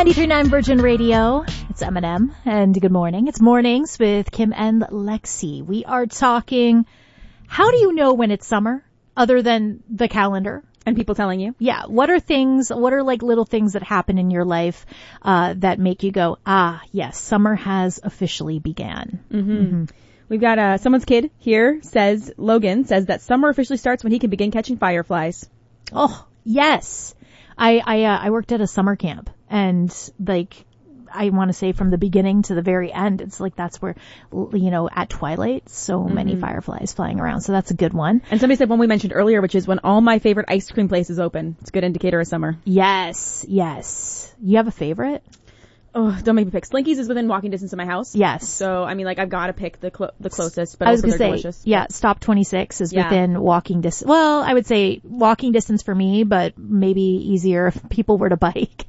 93.9 Virgin Radio. It's Eminem, and good morning. It's Mornings with Kim and Lexi. We are talking, how do you know when it's summer, other than the calendar? And people telling you? Yeah. What are like little things that happen in your life that make you go, yes, summer has officially began? Mm-hmm. We've got someone's kid here Logan says that summer officially starts when he can begin catching fireflies. Oh, yes. I worked at a summer camp, and like, I want to say from the beginning to the very end, it's like that's where, at twilight, so many fireflies flying around. So that's a good one. And somebody said one we mentioned earlier, which is when all my favorite ice cream places open. It's a good indicator of summer. Yes. You have a favorite? Oh, don't make me pick. Slinky's is within walking distance of my house. Yes. So, I mean, like, I've got to pick the closest, but I was also they're gonna say, delicious. Yeah, Stop 26 is within walking distance. Well, I would say walking distance for me, but maybe easier if people were to bike.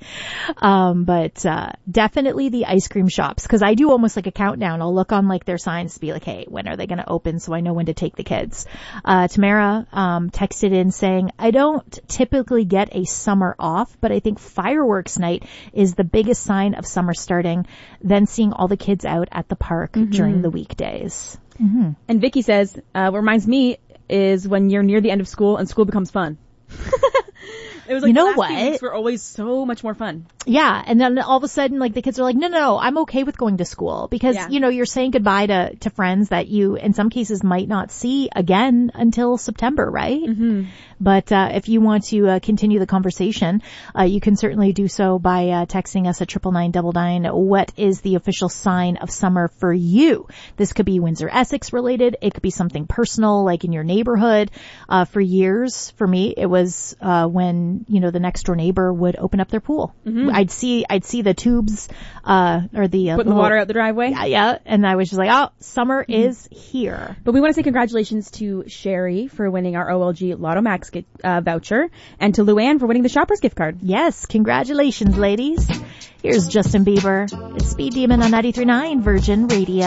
But definitely the ice cream shops, because I do almost like a countdown. I'll look on like their signs to be like, hey, when are they going to open, so I know when to take the kids. Tamara texted in saying, I don't typically get a summer off, but I think fireworks night is the biggest sign of summer starting, then seeing all the kids out at the park during the weekdays. Mm-hmm. And Vicky says, what reminds me is when you're near the end of school and school becomes fun. It was like the last 2 weeks were always so much more fun. Yeah, and then all of a sudden, like, the kids are like, no, I'm okay with going to school. Because, you're saying goodbye to friends that you, in some cases, might not see again until September, right? Mm-hmm. But if you want to continue the conversation, you can certainly do so by texting us at 99999. What is the official sign of summer for you? This could be Windsor-Essex related. It could be something personal, like in your neighborhood. For years, for me, it was when the next door neighbor would open up their pool. Mm-hmm. I'd see the tubes, or the putting the water out the driveway. Yeah. And I was just like, oh, summer is here. But we want to say congratulations to Sherry for winning our OLG Lotto Max voucher, and to Luann for winning the Shoppers gift card. Yes, congratulations, ladies. Here's Justin Bieber. It's Speed Demon on 93.9 Virgin Radio.